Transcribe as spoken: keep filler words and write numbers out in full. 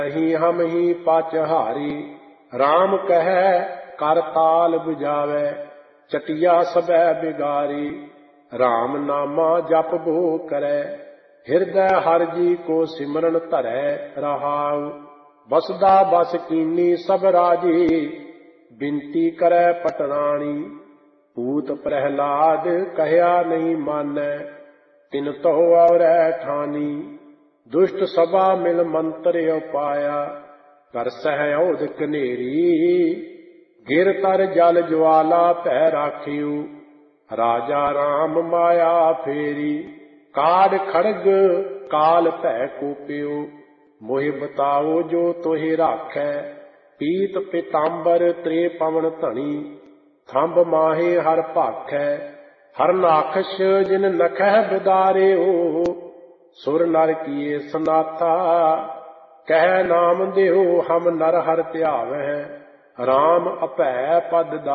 नहीं हम ही पाचहारी। राम कहे कर ताल बुझावे, चटिया सबै बिगारी। राम नामा जप भो करे, हृदय हर जी को सिमरन धरै रहाउ। बसदा बस कीनी सब राजी, बिनती करे पटरानी। पूत प्रहलाद कहया नहीं मानै, तिन तो और ठानी। दुष्ट सभा मिल मंत्र उपाया, कर सहयोध कनेरी। गिर तर जल ज्वाला भै राखियो, राजा राम माया फेरी। काड खड़ग काल भै कोपियो, मोहि बताओ जो तोहि राखै। पीत पीतांबर त्रे पवन धनी, थंब माहे हर भाखै। हर नाखश जिन नखह बिदारियो, सुर नर किए सनाथा। कह नाम देहो हम नर हर ध्यावै, राम अपै पद